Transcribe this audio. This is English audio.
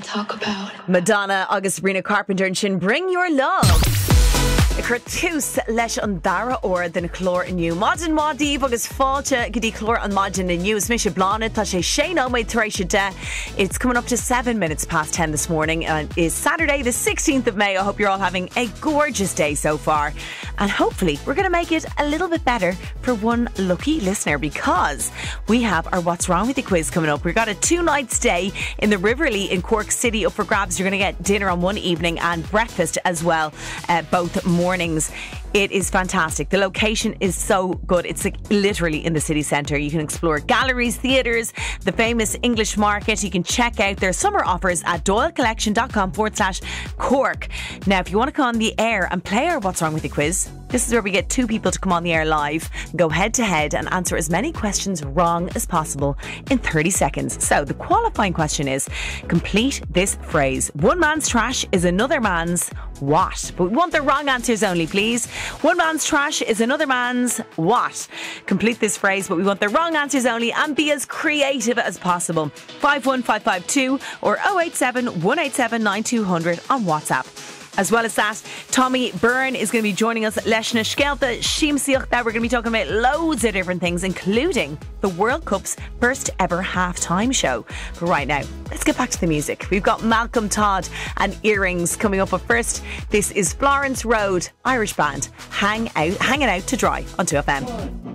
talk about. Madonna agus Sabrina Carpenter and sin Bring Your Love. Cur tús leis an dara or den chlór iniu. Modern Wadív agus fáilte gotí chlór an modern iniu. Is Misha Blana tá sé Shane made taréis de. It's coming up to 7 minutes past 10 this morning and it's Saturday the 16th of May. I hope you're all having a gorgeous day so far. And hopefully we're going to make it a little bit better for one lucky listener because we have our What's Wrong With You quiz coming up. We've got a 2-night stay in the Riverlea in Cork City up for grabs. You're going to get dinner on one evening and breakfast as well, both mornings. It is fantastic. The location is so good. It's like literally in the city centre. You can explore galleries, theatres, the famous English market. You can check out their summer offers at doylecollection.com/Cork. Now, if you want to come on the air and play our What's Wrong With You quiz, this is where we get 2 people to come on the air live, go head to head and answer as many questions wrong as possible in 30 seconds. So the qualifying question is, complete this phrase. One man's trash is another man's what? But we want the wrong answers only, please. One man's trash is another man's what? Complete this phrase, but we want the wrong answers only and be as creative as possible. 51552 or 087 187 9200 on WhatsApp. As well as that, Tommy Byrne is going to be joining us. Leshna Skelta Shimsiach, that we're going to be talking about loads of different things, including the World Cup's first ever halftime show. But right now, let's get back to the music. We've got Malcolm Todd and Earrings coming up. But first, this is Florence Road, Irish band, hanging out to dry on 2FM.